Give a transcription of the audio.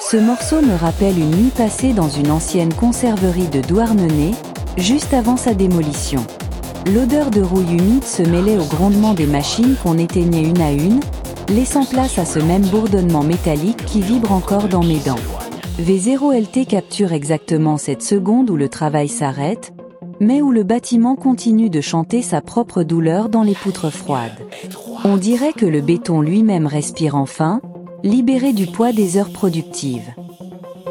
Ce morceau me rappelle une nuit passée dans une ancienne conserverie de Douarnenez, juste avant sa démolition. L'odeur de rouille humide se mêlait au grondement des machines qu'on éteignait une à une, laissant place à ce même bourdonnement métallique qui vibre encore dans mes dents. V0LT capture exactement cette seconde où le travail s'arrête, mais où le bâtiment continue de chanter sa propre douleur dans les poutres froides. On dirait que le béton lui-même respire enfin, libéré du poids des heures productives.